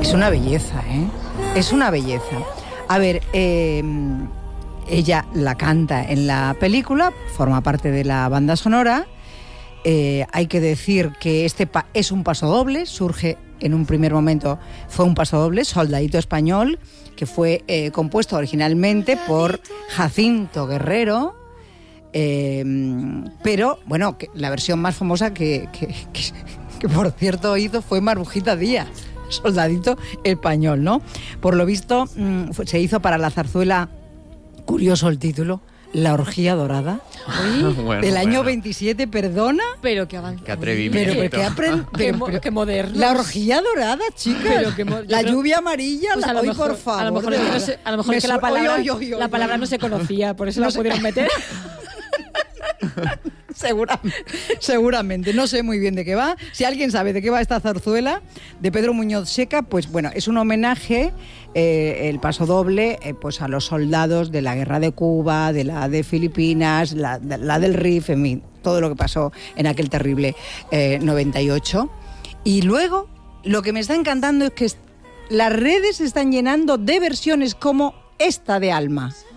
Es una belleza, ¿eh? Es una belleza. A ver, ella la canta en la película, forma parte de la banda sonora. Hay que decir que es un pasodoble, surge en un primer momento, fue un pasodoble, Soldadito Español, que fue compuesto originalmente por Jacinto Guerrero, pero bueno, la versión más famosa que por cierto hizo fue Marujita Díaz, Soldadito Español, ¿no? Por lo visto se hizo para la zarzuela, curioso el título, La Orgía Dorada. Bueno, del año 27, perdona. Pero qué avanzado. Qué atrevimiento. Pero qué moderno. La Orgía Dorada, chicas. La lluvia amarilla, pues hoy por favor. A lo mejor es que la palabra no se conocía, por eso no la pudieron meter. Seguramente, no sé muy bien de qué va. Si alguien sabe de qué va esta zarzuela de Pedro Muñoz Seca, pues bueno, es un homenaje, el pasodoble, pues a los soldados de la guerra de Cuba, de la de Filipinas, la del RIF, en fin, todo lo que pasó en aquel terrible 98. Y luego, lo que me está encantando es que las redes se están llenando de versiones como esta de Alma.